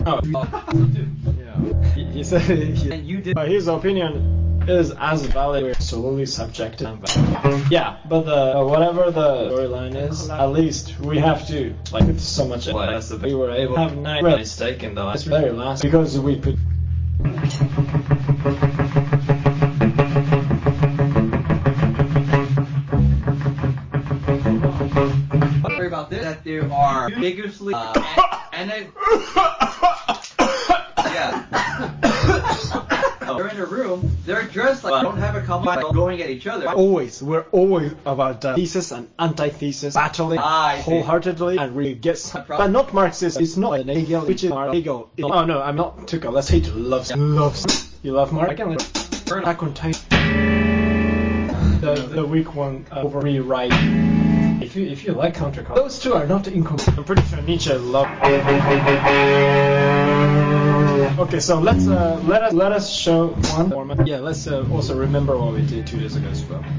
Oh, yeah. He said And you did. his opinion is as valid, solely subjective. Yeah, but whatever the storyline is, at least we have to it's so much less. We were able to have a real mistake in the very last because we put. Sorry about this. That there are vigorously and then yeah. They're in a room. They're dressed like don't have a couple going at each other. We're always about thesis and antithesis, battling wholeheartedly, and we get. But not Marxist. It's not an Hegel, which is Hegel. Oh no, I'm not Tuchel. Let's hate loves. You love Marx? I can Attack on Titan. The weak one over rewrite. If you like counterculture, those two are not incompatible. I'm pretty sure Nietzsche loved. Okay, so let us show one format. Yeah, let's also remember what we did 2 days ago as well.